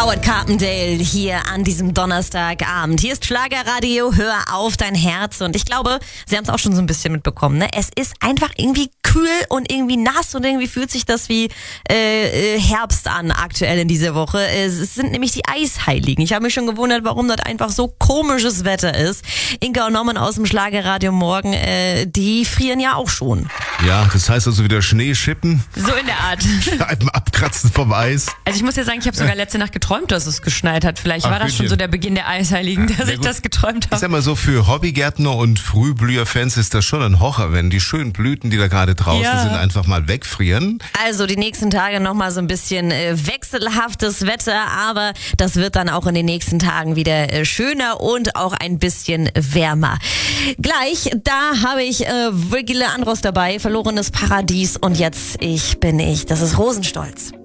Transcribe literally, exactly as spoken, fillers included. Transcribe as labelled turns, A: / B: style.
A: Howard Carpendale hier an diesem Donnerstagabend. Hier ist Schlagerradio, hör auf dein Herz. Und ich glaube, Sie haben es auch schon so ein bisschen mitbekommen, ne? Es ist einfach irgendwie kühl und irgendwie nass und irgendwie fühlt sich das wie äh, Herbst an aktuell in dieser Woche. Es sind nämlich die Eisheiligen. Ich habe mich schon gewundert, warum das einfach so komisches Wetter ist. Inga und Norman aus dem Schlagerradio morgen, äh, die frieren ja auch schon.
B: Ja, das heißt also wieder Schnee schippen.
A: So in der Art.
B: Scheiben abkratzen vom Eis.
C: Also ich muss ja sagen, ich habe sogar letzte Nacht geträumt, dass es geschneit hat. Vielleicht
B: Ach,
C: war das
B: Hütchen.
C: schon so der Beginn der Eisheiligen, dass
B: Ja,
C: ich
B: gut.
C: das geträumt
B: Ich
C: habe.
B: sag mal so, für Hobbygärtner und Frühblüherfans ist das schon ein Horror, wenn die schönen Blüten, die da gerade draußen
C: Ja.
B: sind, einfach mal wegfrieren.
A: Also die nächsten Tage nochmal so ein bisschen äh, wechselhaftes Wetter, aber das wird dann auch in den nächsten Tagen wieder äh, schöner und auch ein bisschen wärmer. Gleich, da habe ich äh, Virgile Andros dabei, Verlorenes Paradies und jetzt ich bin ich. Das ist Rosenstolz.